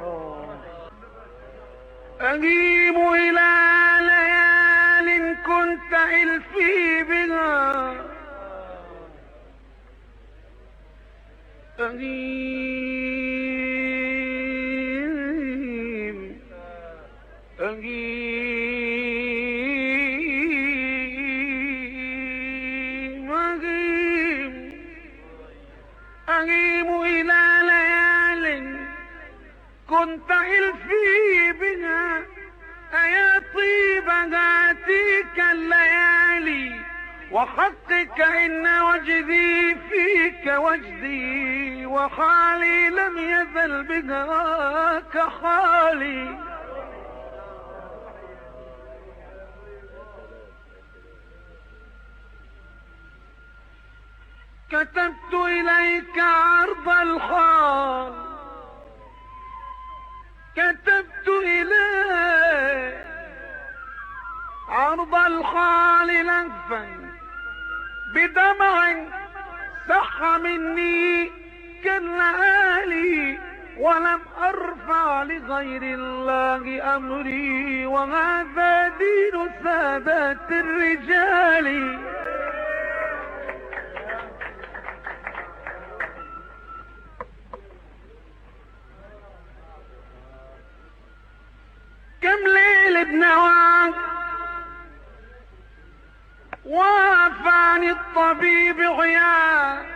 أغيب إلى ليال كنت إلفي بها، أغيب إلى ليال كنت إلفي بها، أيا طيب هاتيك الليالي وحقك إن وجدي فيك وجدي، وحالي لم يزل بها كحالي. كتبت إليك عرض الحال، كتبت إليك عرض الحال لهفا بدمع سح مني كاللآلي، ولم أرفع لغير الله أمري، وهذا دين سادات الرجال. كم ليل بنواك وافاني الطبيب عيان،